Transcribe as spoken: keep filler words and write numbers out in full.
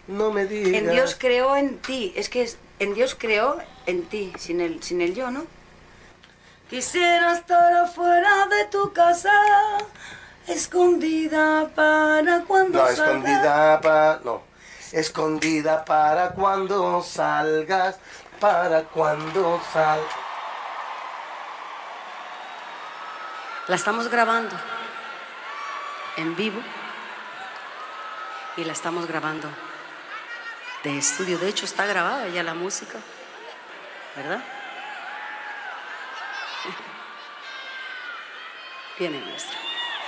no me digas. En Dios creó en ti. Es que es, en Dios creó en ti, sin el, sin el yo, ¿no? Quisiera estar afuera de tu casa, escondida para cuando No, salgas. escondida para... No. Escondida para cuando salgas, para cuando sal... La estamos grabando en vivo y la estamos grabando de estudio. De hecho, está grabada ya la música, ¿verdad? Viene nuestra.